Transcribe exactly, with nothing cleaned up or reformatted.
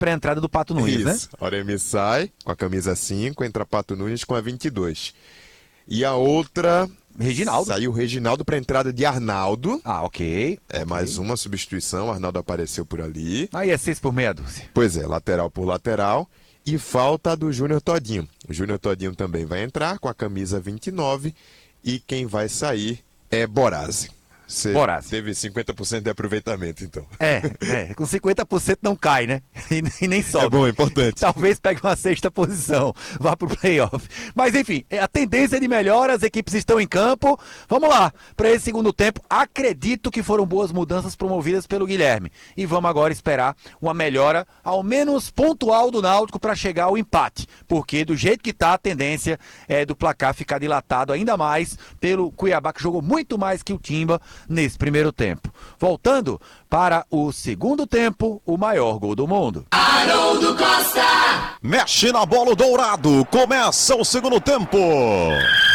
para a entrada do Pato Nunes, Isso. né? Oremi sai com a camisa cinco, entra Pato Nunes com a vinte e dois. E a outra... Reginaldo. Saiu o Reginaldo para a entrada de Arnaldo. Ah, ok. É okay. mais uma substituição, Arnaldo apareceu por ali. Aí é seis por meia dúzia. Pois é, lateral por lateral. E falta a do Júnior Todinho. O Júnior Todinho também vai entrar com a camisa vinte e nove. E quem vai sair é Borazzi. Você Borazzi. Teve cinquenta por cento de aproveitamento, então. É, é, com cinquenta por cento não cai, né? E, e nem sobe. É bom, é importante. Talvez pegue uma sexta posição, vá pro playoff. Mas enfim, a tendência de melhora, as equipes estão em campo. Vamos lá, para esse segundo tempo, acredito que foram boas mudanças promovidas pelo Guilherme. E vamos agora esperar uma melhora, ao menos pontual, do Náutico para chegar ao empate. Porque do jeito que tá, a tendência é do placar ficar dilatado ainda mais pelo Cuiabá, que jogou muito mais que o Timba nesse primeiro tempo. Voltando para o segundo tempo, o maior gol do mundo. Haroldo Costa! Mexe na bola, o Dourado. Começa o segundo tempo.